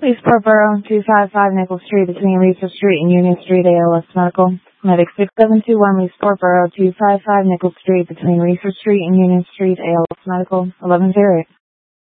Leesport Borough, 255 Nickel Street between Research Street and Union Street, ALS Medical. Medic 6721, Leesport Borough, 255 Nickel Street between Research Street and Union Street, ALS Medical. 1108.